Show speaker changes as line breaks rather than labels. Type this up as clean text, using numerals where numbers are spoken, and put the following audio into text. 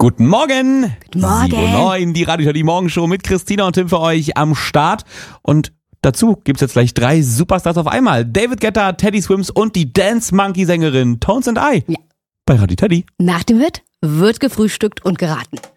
Guten Morgen!
Guten Morgen!
7:09, die Radio Teddy Morgenshow mit Christina und Tim für euch am Start. Und dazu gibt's jetzt gleich 3 Superstars auf einmal. David Guetta, Teddy Swims und die Dance Monkey Sängerin Tones and I.
Ja.
Bei Radio Teddy.
Nach dem Wirt wird gefrühstückt und geraten.